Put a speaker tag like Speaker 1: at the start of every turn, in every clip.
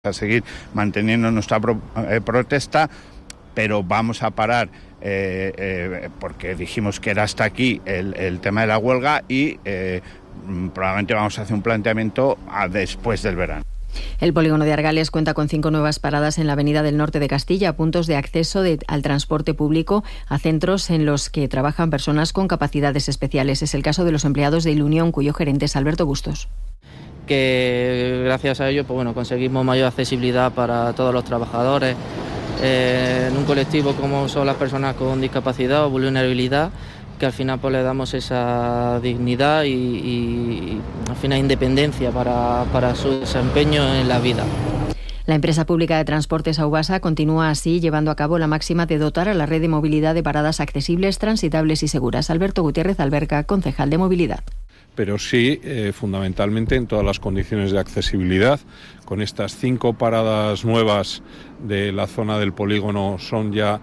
Speaker 1: a seguir manteniendo nuestra protesta, pero vamos a parar porque dijimos que era hasta aquí el tema de la huelga y probablemente vamos a hacer un planteamiento después del verano.
Speaker 2: El polígono de Argales cuenta con 5 nuevas paradas en la avenida del Norte de Castilla, puntos de acceso al transporte público a centros en los que trabajan personas con capacidades especiales. Es el caso de los empleados de Ilunión, cuyo gerente es Alberto Bustos.
Speaker 3: Que gracias a ello conseguimos mayor accesibilidad para todos los trabajadores en un colectivo como son las personas con discapacidad o vulnerabilidad, que al final le damos esa dignidad y al final independencia para su desempeño en la vida.
Speaker 2: La empresa pública de transportes Aubasa continúa así llevando a cabo la máxima de dotar a la red de movilidad de paradas accesibles, transitables y seguras. Alberto Gutiérrez Alberca, concejal de movilidad.
Speaker 4: Pero sí, fundamentalmente en todas las condiciones de accesibilidad. Con estas 5 paradas nuevas de la zona del polígono son ya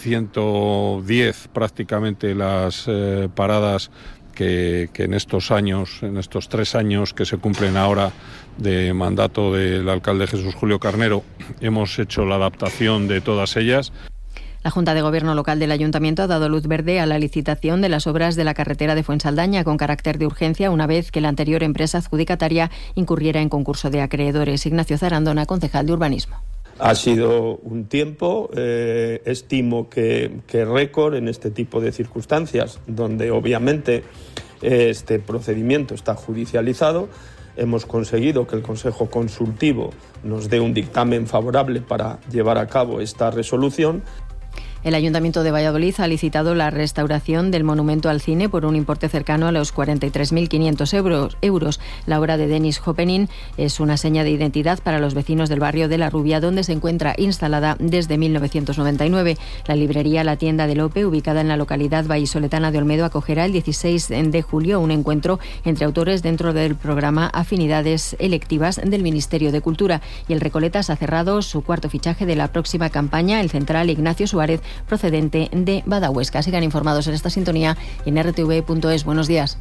Speaker 4: 110 prácticamente las paradas que en estos años, en estos 3 años que se cumplen ahora de mandato del alcalde Jesús Julio Carnero, hemos hecho la adaptación de todas ellas.
Speaker 2: La Junta de Gobierno local del Ayuntamiento ha dado luz verde a la licitación de las obras de la carretera de Fuensaldaña con carácter de urgencia una vez que la anterior empresa adjudicataria incurriera en concurso de acreedores. Ignacio Zarandona, concejal de Urbanismo.
Speaker 5: Ha sido un tiempo, estimo que récord en este tipo de circunstancias, donde obviamente este procedimiento está judicializado. Hemos conseguido que el Consejo Consultivo nos dé un dictamen favorable para llevar a cabo esta resolución.
Speaker 2: El Ayuntamiento de Valladolid ha licitado la restauración del monumento al cine por un importe cercano a los 43.500 euros. La obra de Denis Hoppening es una seña de identidad para los vecinos del barrio de La Rubia, donde se encuentra instalada desde 1999. La librería La Tienda de Lope, ubicada en la localidad vallisoletana de Olmedo, acogerá el 16 de julio un encuentro entre autores dentro del programa Afinidades Electivas del Ministerio de Cultura. Y el Recoletas ha cerrado su cuarto fichaje de la próxima campaña, el central Ignacio Suárez, procedente de Badahuesca. Sigan informados en esta sintonía y en rtv.es. Buenos días.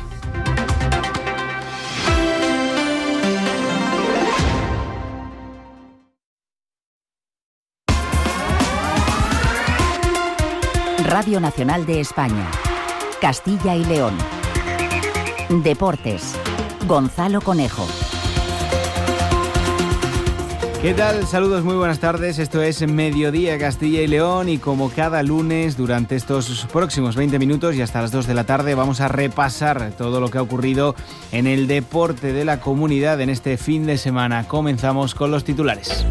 Speaker 6: Radio Nacional de España, Castilla y León. Deportes. Gonzalo Conejo.
Speaker 7: ¿Qué tal? Saludos, muy buenas tardes. Esto es Mediodía Castilla y León y como cada lunes durante estos próximos 20 minutos y hasta las 2 de la tarde vamos a repasar todo lo que ha ocurrido en el deporte de la comunidad en este fin de semana. Comenzamos con los titulares.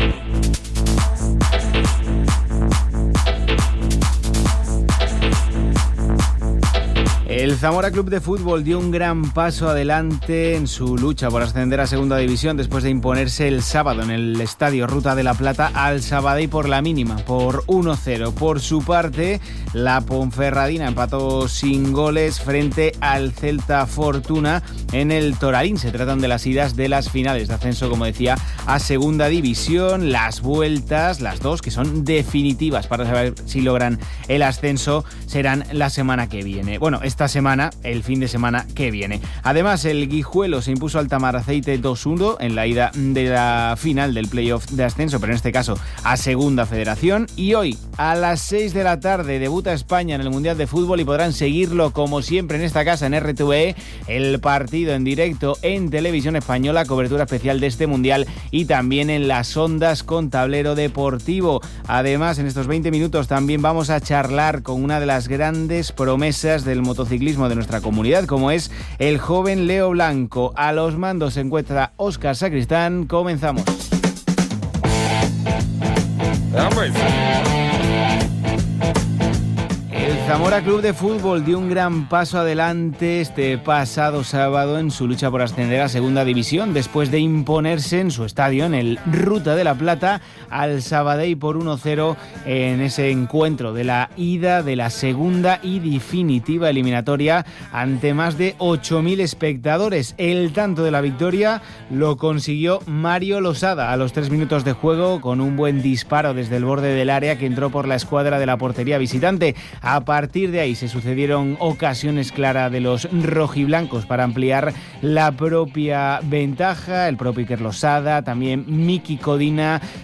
Speaker 7: El Zamora Club de Fútbol dio un gran paso adelante en su lucha por ascender a Segunda División después de imponerse el sábado en el Estadio Ruta de la Plata al Sabadell por la mínima, por 1-0. Por su parte, la Ponferradina empató sin goles frente al Celta Fortuna en el Toralín. Se tratan de las idas de las finales de ascenso, como decía, a Segunda División. Las vueltas, las dos, que son definitivas para saber si logran el ascenso, serán la semana que viene. Bueno, esta semana, el fin de semana que viene. Además, el Guijuelo se impuso al Tamaraceite 2-1 en la ida de la final del playoff de ascenso, pero en este caso a Segunda Federación. Y hoy, a las 6 de la tarde, debuta España en el Mundial de Fútbol y podrán seguirlo como siempre en esta casa, en RTVE, el partido en directo en Televisión Española, cobertura especial de este Mundial y también en las ondas con tablero deportivo. Además, en estos 20 minutos también vamos a charlar con una de las grandes promesas del motociclismo de nuestra comunidad, como es el joven Leo Blanco. A los mandos se encuentra Óscar Sacristán. Comenzamos. El Zamora Club de Fútbol dio un gran paso adelante este pasado sábado en su lucha por ascender a Segunda División después de imponerse en su estadio, en el Ruta de la Plata, al Sabadell por 1-0 en ese encuentro de la ida de la segunda y definitiva eliminatoria ante más de 8.000 espectadores. El tanto de la victoria lo consiguió Mario Losada a los 3 minutos de juego con un buen disparo desde el borde del área que entró por la escuadra de la portería visitante. A partir partir de ahí se sucedieron ocasiones claras de los rojiblancos para ampliar la propia ventaja. El propio Iker Losada, también Miki Codina